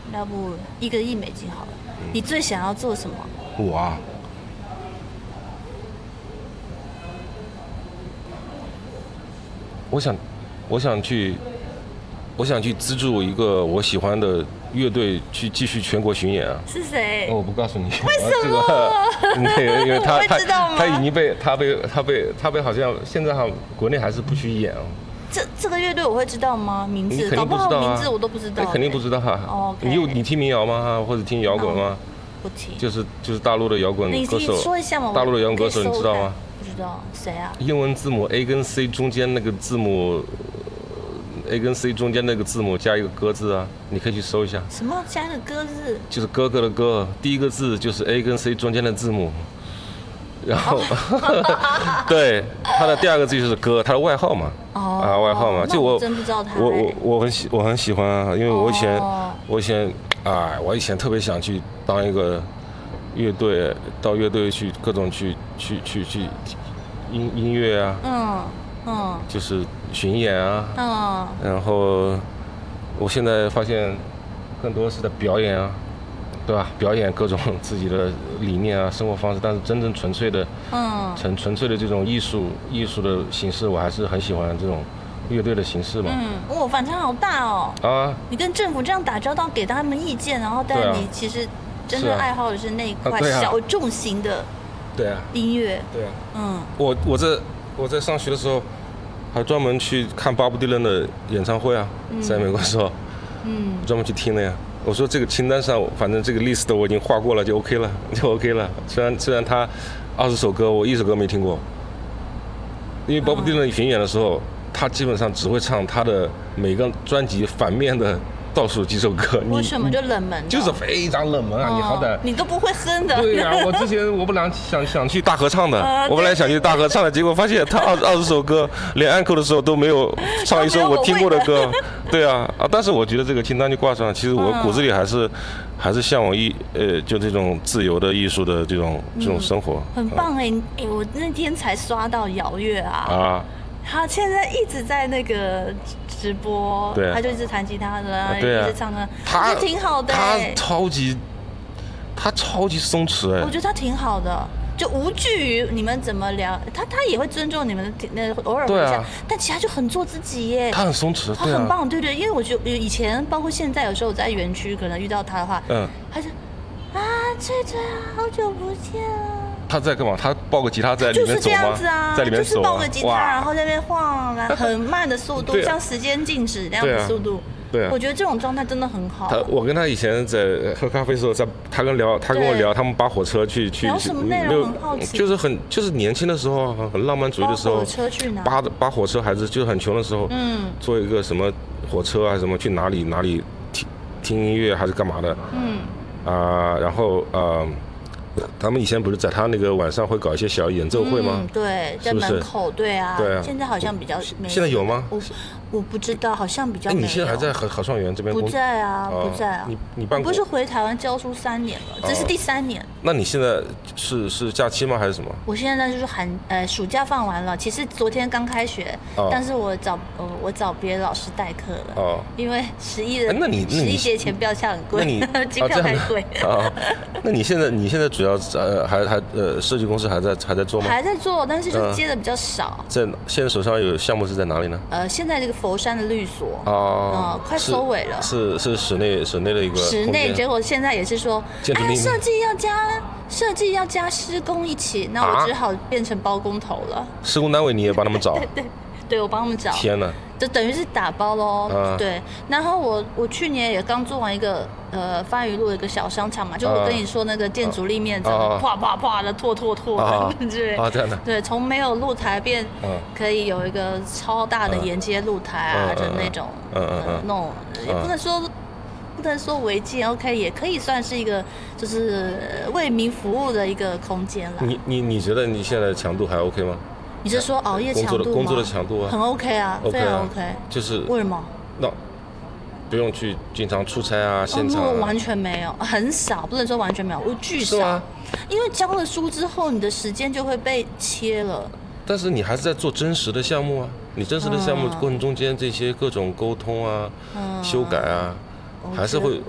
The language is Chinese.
要不1个亿美金好了。你最想要做什么？ 我啊，我想去资助一个我喜欢的乐队去继续全国巡演啊。 是谁？ 我不告诉你。 为什么？ 因为他已经被好像现在好像国内还是不许演哦。 这个乐队我会知道吗？名字？搞不好名字我都不知道。 肯定不知道哈。 哦， 你听民谣吗？或者听摇滚吗？ 不听。 就是大陆的摇滚歌手。 你说一下嘛。 大陆的摇滚歌手你知道吗？ 不知道，谁啊？ 英文字母 A 跟 C 中间那个字母。A 跟 C 中间那个字母加一个歌字啊，你可以去搜一下。 什么加一个歌字？ 就是哥哥的哥，第一个字就是 A 跟 C 中间的字母，然后、对，他的第二个字就是哥，他的外号嘛。外号嘛，就我真不知道他。 我很喜欢啊，因为我以前特别想去当一个乐队，到乐队去各种去音乐啊。就是巡演啊，然后我现在发现更多是在表演啊，对吧？表演各种自己的理念啊、生活方式，但是真正纯粹的，纯粹的这种艺术的形式，我还是很喜欢这种乐队的形式嘛。 反差好大哦。啊，你跟政府这样打交道，给他们意见，然后但你其实真正爱好的是那一块小众型的，音乐。 对啊。我在上学的时候。还专门去看巴布迪伦的演唱会啊，在美国的时候，专门去听了呀。我说这个清单上，反正这个 list 我已经画过了，就 OK 了。虽然他20首歌我1首歌没听过，因为巴布迪伦巡演的时候，他基本上只会唱他的每个专辑反面的倒数几首歌。 为什么就冷门？ 就是非常冷门啊！你好歹你都不会哼的。 对呀，我之前我本来想去大合唱的，我本来想去大合唱的，结果发现他20首歌连安可的时候都没有唱一首我听过的歌。对啊，但是我觉得这个清单就挂上，其实我骨子里还是向往就这种自由的艺术的这种生活。 很棒哎！我那天才刷到姚乐啊。他现在一直在那个直播，他就一直弹吉他的，一直唱歌，他挺好的。他超级松弛哎，我觉得他挺好的，就无惧于你们怎么聊，他也会尊重你们的偶尔会一下，但其他就很做自己耶。他很松弛， 他很棒，对，因为我觉得以前包括现在，有时候我在园区可能遇到他的话，他就翠翠啊，好久不见了。 他在干嘛？他抱个吉他在里面走吗？就是这样子啊， 在里面走， 就是抱个吉他，然后在那边晃，很慢的速度，像时间静止那样的速度。对啊，我觉得这种状态真的很好。 我跟他以前在喝咖啡的时候，他跟我聊，他们扒火车去聊什么内容？很好奇。 就是年轻的时候，很浪漫主义的时候。 扒火车去哪？ 扒火车还是就很穷的时候，坐一个什么火车啊，什么去哪里听音乐还是干嘛的？然后他们以前不是在他那个晚上会搞一些小演奏会吗？ 对，在门口，对啊。现在好像比较没。 现在有吗？ 我不知道，好像比较没有。 你现在还在合创园这边？ 不在啊，不在啊。 你办？ 我不是回台湾教书3年了，这是第3年。 那你现在是假期吗？还是什么？ 我现在就是暑假放完了，其实昨天刚开学，但是我找别的老师代课了。因为11节前票价很贵，机票太贵。 那你现在主要设计公司还在做吗？ 还在做，但是就接的比较少。 现在手上有项目是在哪里呢？ 现在这个佛山的律所快收尾了。 是室内的一个室内，结果现在也是说，设计要加施工一起，那我只好变成包工头了。 施工单位你也帮他们找？ 对，我帮他们找。 天哪！ 就等于是打包咯。对，然后我去年也刚做完一个番禺路的一个小商场嘛，就我跟你说那个建筑立面啪啪啪的拓对，从没有露台变可以有一个超大的沿街露台啊，就那种那种也不能说违建 ，OK， 也可以算是一个就是为民服务的一个空间了。 你觉得你现在的强度还 OK 吗？ 你是说熬夜强度吗？ 工作的强度啊， 很 OK 啊，非常 OK。 就是为什么？ 那不用去经常出差啊，现场完全没有，很少，不能说完全没有，我巨少。因为交了书之后，你的时间就会被切了。 但是你还是在做真实的项目啊，你真实的项目过程中间这些各种沟通啊、修改啊，还是会。